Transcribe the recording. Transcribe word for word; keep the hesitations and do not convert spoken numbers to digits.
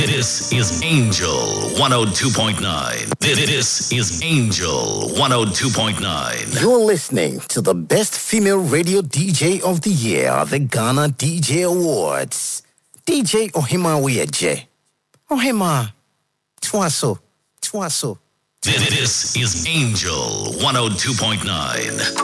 This is Angel one oh two point nine. This is Angel one oh two point nine. You're listening to the best female radio D J of the year, the Ghana D J Awards. D J Ohima Weyeje. Ohima. Twaso. Twaso. This is Angel one oh two point nine.